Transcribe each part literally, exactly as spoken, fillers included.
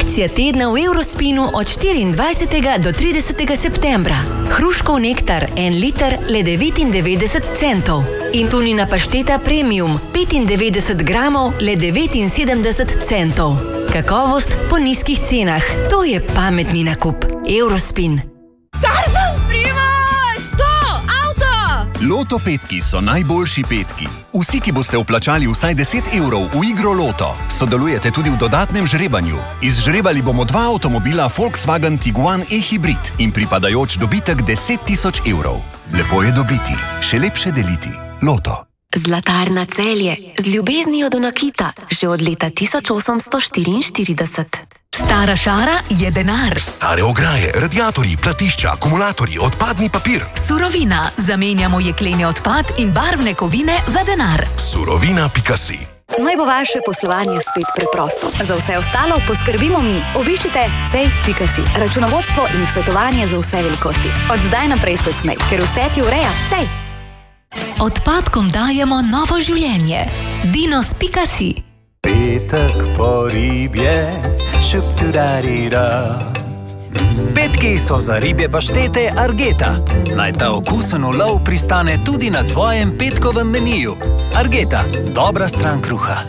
Akcija tedna v Eurospinu od štiriindvajsetega do tridesetega septembra. Hruškov nektar, en liter, le devetindevetdeset centov. In tunina pašteta premium, petindevetdeset gramov, le devetinsedemdeset centov. Kakovost po nizkih cenah. To je pametni nakup. Eurospin. Tarzan, Primož! To! Avto! Loto petki so najboljši petki. Vsi, ki boste vplačali vsaj deset evrov v igro Loto, sodelujete tudi v dodatnem žrebanju. Izžrebali bomo dva avtomobila Volkswagen Tiguan e-hybrid in pripadajoč dobitek deset tisoč evrov. Lepo je dobiti, še lepše deliti. Loto. Zlatarna Celje, z ljubeznijo do nakita, že od leta tisoč osemsto štiriinštirideset. Stara šara je denar. Stare ograje, radiatorji, platišča, akumulatorji, odpadni papir. Surovina. Zamenjamo jekleni odpad in barvne kovine za denar. Surovina pika si. Naj bo vaše poslovanje spet preprosto. Za vse ostalo poskrbimo mi. Obiščite cej pika si. Računovodstvo in svetovanje za vse velikosti. Od zdaj naprej se smej, ker vse ti ureja Cej. Odpadkom dajemo novo življenje. Dinos pika si. Petek po ribje, šup-tu-da-di-da. Petki so za ribje paštete Argeta. Naj ta okusen ulov pristane tudi na tvojem petkovem meniju. Argeta, dobra stran kruha.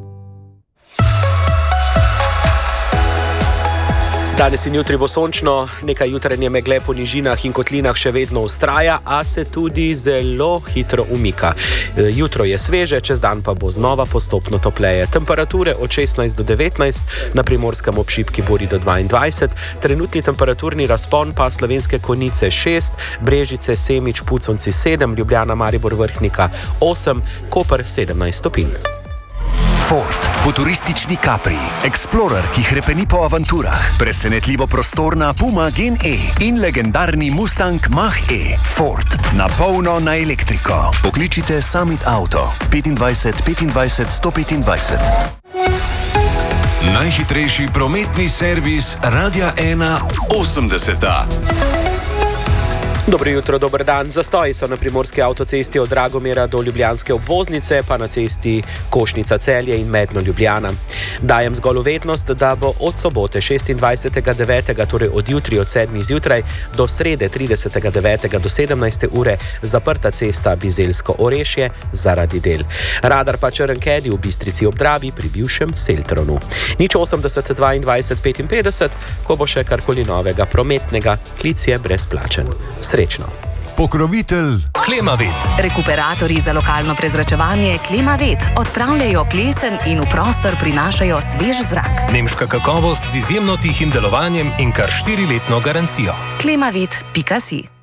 Danes in jutri bo sončno, nekaj jutranje megle po nižinah in kotlinah še vedno vztraja, a se tudi zelo hitro umika. Jutro je sveže, čez dan pa bo znova postopno topleje. Temperature od šestnajst do devetnajst, na Primorskem ob šibki buri do dvaindvajset, trenutni temperaturni razpon pa Slovenske Konjice šest, Brežice, Semič, Puconci sedem, Ljubljana, Maribor, Vrhnika osem, Koper sedemnajst stopinj. Ford, futuristični Capri, Explorer, ki hrepeni po avanturah, presenetljivo prostorna Puma Gen E in legendarni Mustang Mach-E. Ford, na polno na elektriko. Pokličite Summit Auto petindvajset petindvajset sto petindvajset. Najhitrejši prometni servis Radia ena osemdeseta. Dobro jutro, dober dan. Zastoji so na primorski avtocesti od Dragomera do ljubljanske obvoznice, pa na cesti Košnica Celje in Medno Ljubljana. Dajem zgolj uvednost, da bo od sobote šestindvajsetega devetega, torej od jutri od sedmih zjutraj, do srede tridesetega devetega do sedemnajste ure zaprta cesta Bizeljsko Orešje zaradi del. Radar pa Črnkedi v Bistrici ob Dravi pri bivšem Seltronu. Nič osemdeset dvaindvajset petinpetdeset, ko bo še karkoli novega prometnega, klic je brezplačen. Srečno. Pokrovitelj Klimavet. Rekuperatorji za lokalno prezračevanje Klimavet odpravljajo plesen in v prostor prinašajo svež zrak. Nemška kakovost z izjemno tihim delovanjem in kar štiriletno garancijo. Klimavet pika si.